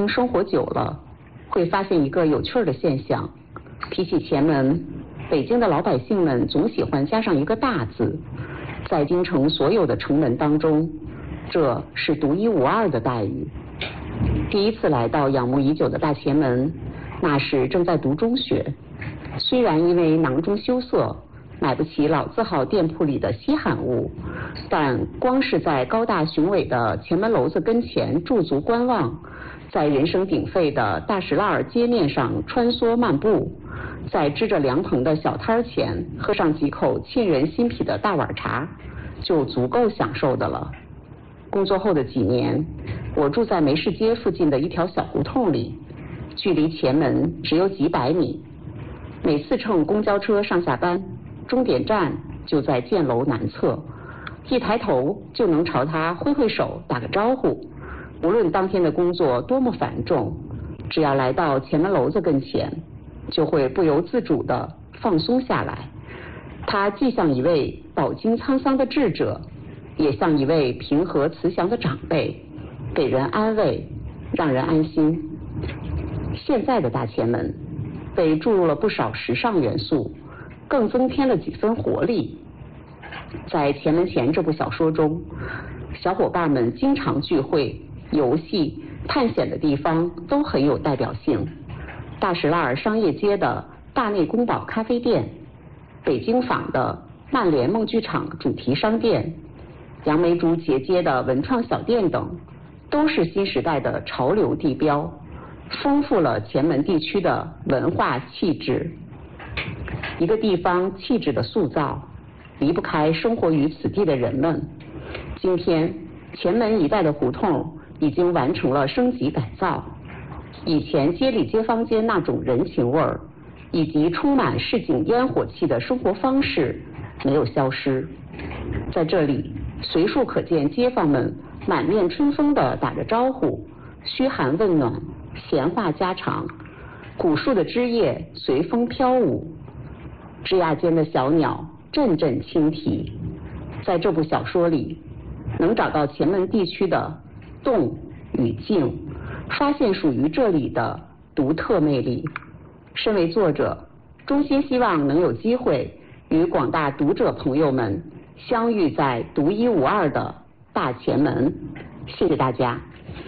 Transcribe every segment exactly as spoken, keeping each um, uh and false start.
京生活久了，会发现一个有趣的现象：提起前门，北京的老百姓们总喜欢加上一个大字。在京城所有的城门当中，这是独一无二的待遇。第一次来到仰慕已久的大前门，那时正在读中学。虽然因为囊中羞涩，买不起老字号店铺里的稀罕物，但光是在高大雄伟的前门楼子跟前驻足观望，在人声鼎沸的大石栏街面上穿梭漫步，在支着凉棚的小摊前喝上几口沁人心脾的大碗茶，就足够享受的了。工作后的几年，我住在梅市街附近的一条小胡同里，距离前门只有几百米。每次乘公交车上下班，终点站就在建楼南侧，一抬头就能朝他挥挥手打个招呼。无论当天的工作多么繁重，只要来到前门楼子跟前，就会不由自主地放松下来。他既像一位饱经沧桑的智者，也像一位平和慈祥的长辈，给人安慰，让人安心。现在的大前门被注入了不少时尚元素，更增添了几分活力。在《前门前》这部小说中，小伙伴们经常聚会、游戏、探险的地方都很有代表性。大石栏商业街的大内宫保咖啡店，北京坊的曼联梦剧场主题商店，杨梅竹节街的文创小店等，都是新时代的潮流地标，丰富了前门地区的文化气质。一个地方气质的塑造，离不开生活于此地的人们。今天，前门一带的胡同已经完成了升级改造，以前街里街坊间那种人情味儿，以及充满市井烟火气的生活方式没有消失。在这里，随处可见街坊们满面春风地打着招呼，嘘寒问暖，闲话家常，古树的枝叶随风飘舞，枝桠间的小鸟阵阵轻啼。在这部小说里，能找到前门地区的动与静，发现属于这里的独特魅力。身为作者，衷心希望能有机会与广大读者朋友们相遇在独一无二的大前门。谢谢大家。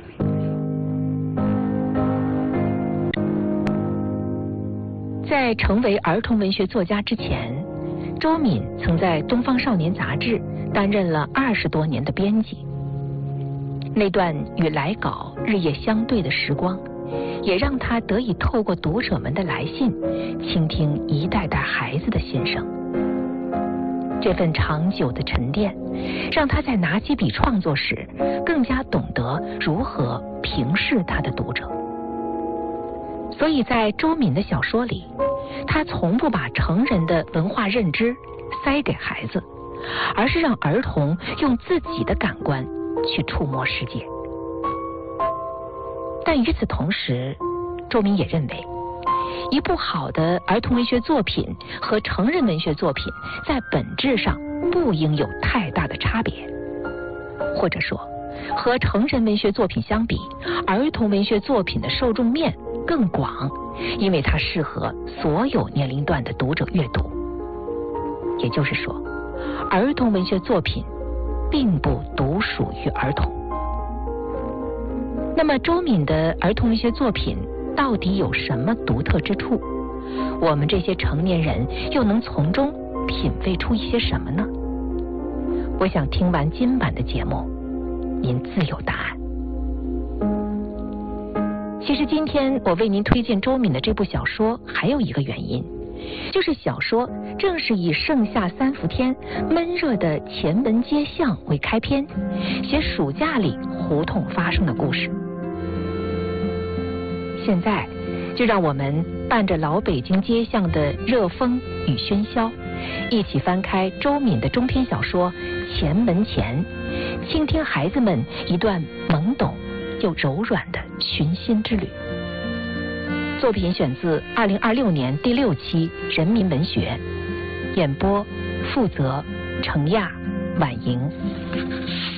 在成为儿童文学作家之前，周敏曾在《东方少年》杂志担任了二十多年的编辑。那段与来稿日夜相对的时光，也让他得以透过读者们的来信，倾听一代代孩子的心声。这份长久的沉淀，让他在拿起笔创作时，更加懂得如何平视他的读者。所以在周敏的小说里，他从不把成人的文化认知塞给孩子，而是让儿童用自己的感官去触摸世界。但与此同时，周敏也认为，一部好的儿童文学作品和成人文学作品在本质上不应有太大的差别，或者说，和成人文学作品相比，儿童文学作品的受众面更广，因为它适合所有年龄段的读者阅读。也就是说，儿童文学作品并不独属于儿童。那么周敏的儿童文学作品到底有什么独特之处？我们这些成年人又能从中品味出一些什么呢？我想听完今晚的节目，您自有答案。其实今天我为您推荐周敏的这部小说，还有一个原因，就是小说正是以盛夏三伏天闷热的前门街巷为开篇，写暑假里胡同发生的故事。现在就让我们伴着老北京街巷的热风与喧嚣，一起翻开周敏的中篇小说《前门前》，倾听孩子们一段懵懂又柔软的寻心之旅。作品选自二零二六年第六期《人民文学》，演播负责程亚、婉莹。